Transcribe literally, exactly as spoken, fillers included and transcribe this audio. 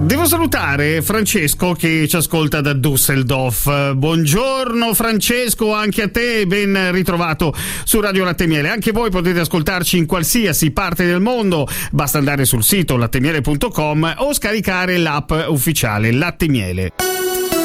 Devo salutare Francesco che ci ascolta da Düsseldorf. Buongiorno Francesco, anche a te, ben ritrovato su Radio Latte Miele. Anche voi potete ascoltarci in qualsiasi parte del mondo, basta andare sul sito lattemiele punto com o scaricare l'app ufficiale Latte Miele.